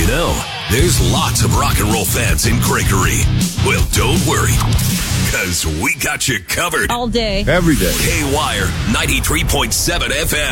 You know, there's lots of rock and roll fans in Gregory. Well, don't worry, because we got you covered. All day. Every day. K-Wire 93.7 FM.